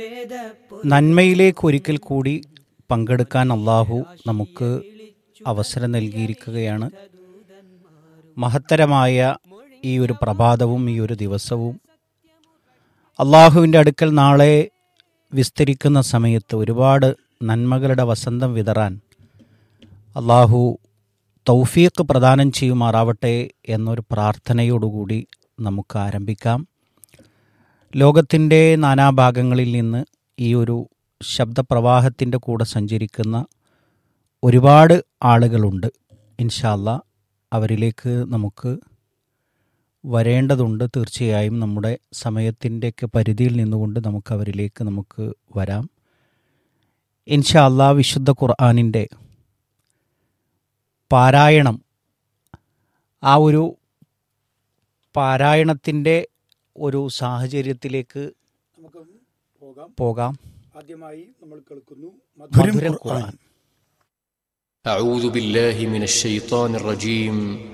നന്മയിലേക്ക് ഒരിക്കൽ കൂടി പങ്കെടുക്കാൻ അള്ളാഹു നമുക്ക് അവസരം നൽകിയിരിക്കുകയാണ്. മഹത്തരമായ ഈ ഒരു പ്രഭാതവും ഈ ഒരു ദിവസവും അള്ളാഹുവിൻ്റെ അടുക്കൽ നാളെ വിസ്തരിക്കുന്ന സമയത്ത് ഒരുപാട് നന്മകളുടെ വസന്തം വിതറാൻ അള്ളാഹു തൗഫീഖ് പ്രദാനം ചെയ്യുമാറാവട്ടെ എന്നൊരു പ്രാർത്ഥനയോടുകൂടി നമുക്ക് ആരംഭിക്കാം. ലോകത്തിൻ്റെ നാനാഭാഗങ്ങളിൽ നിന്ന് ഈ ഒരു ശബ്ദപ്രവാഹത്തിൻ്റെ കൂടെ സഞ്ചരിക്കുന്ന ഒരുപാട് ആളുകളുണ്ട്. ഇൻഷാ അല്ലാ അവരിലേക്ക് നമുക്ക് വരേണ്ടതുണ്ട്. തീർച്ചയായും നമ്മുടെ സമയത്തിൻ്റെയൊക്കെ പരിധിയിൽ നിന്നുകൊണ്ട് നമുക്ക് അവരിലേക്ക് നമുക്ക് വരാം. ഇൻഷാ അല്ലാ വിശുദ്ധ ഖുർആനിൻ്റെ പാരായണം, ആ ഒരു പാരായണത്തിൻ്റെ ഒരു സാഹചര്യത്തിലേക്ക് പോകാം. ആദ്യമായി നമ്മൾ കേൾക്കുന്നു മധുരം ഖുർആൻ. أعوذ بالله من الشيطان الرجيم